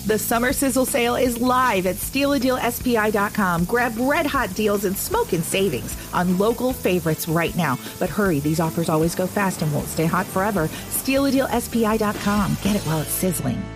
The summer sizzle sale is live at stealadealspi.com. Grab red-hot deals and smoking savings on local favorites right now. But hurry, these offers always go fast and won't stay hot forever. Stealadealspi.com. Get it while it's sizzling.